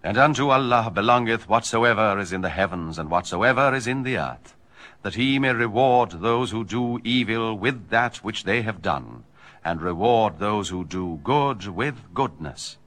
And unto Allah belongeth whatsoever is in the heavens and whatsoever is in the earth, that he may reward those who do evil with that which they have done, and reward those who do good with goodness.